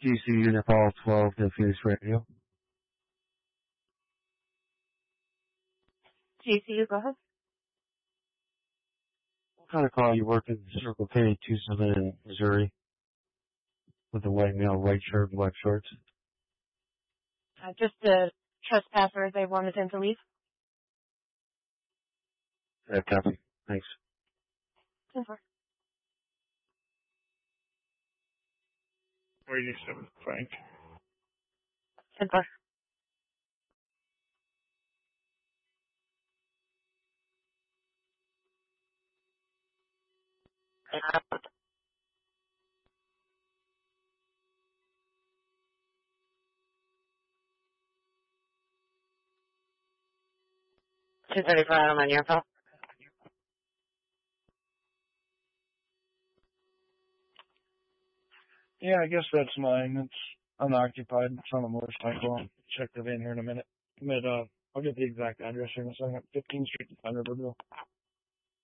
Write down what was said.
GC Unipol 12 to Phoenix Radio. GCU, go ahead. What kind of car you work in Circle K 27 in Missouri? With the white male, white shirt and black shorts? Just a trespasser. They wanted him to leave. Copy. Thanks. 10-4. 87, Frank. 10-4. $235 on your phone. Yeah, I guess that's mine. It's unoccupied. It's on a motorcycle. I'll check the van here in a minute. But, I'll get the exact address here in a second. 15th Street, Riverville.